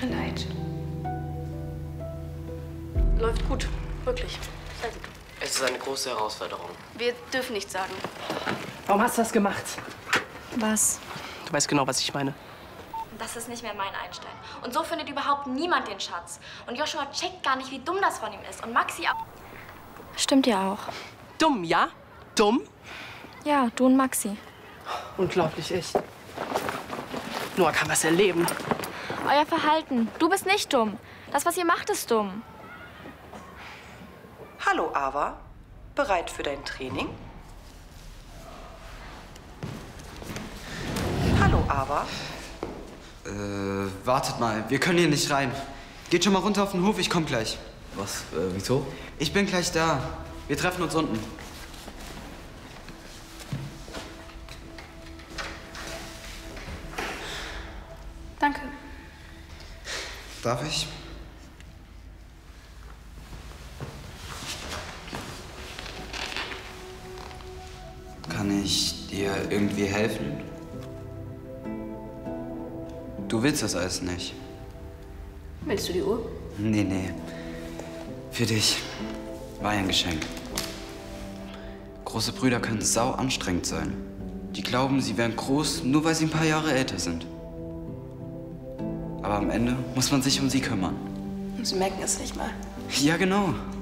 mir leid. Läuft gut, wirklich. Sehr gut. Es ist eine große Herausforderung. Wir dürfen nichts sagen. Warum hast du das gemacht? Was? Du weißt genau, was ich meine. Das ist nicht mehr mein Einstein. Und so findet überhaupt niemand den Schatz. Und Joshua checkt gar nicht, wie dumm das von ihm ist. Und Maxi auch. Stimmt ja auch. Dumm, ja? Dumm? Ja, du und Maxi. Unglaublich, echt. Noah kann was erleben. Euer Verhalten. Du bist nicht dumm. Das, was ihr macht, ist dumm. Hallo, Ava. Bereit für dein Training? Hallo, Ava. Wartet mal. Wir können hier nicht rein. Geht schon mal runter auf den Hof, ich komm gleich. Was? Wieso? Ich bin gleich da. Wir treffen uns unten. Danke. Darf ich? Kann ich dir irgendwie helfen? Du willst das alles nicht. Willst du die Uhr? Nee. Für dich. War ein Geschenk. Große Brüder können sau anstrengend sein. Die glauben, sie wären groß, nur weil sie ein paar Jahre älter sind. Aber am Ende muss man sich um sie kümmern. Sie merken es nicht mal. Ja, genau.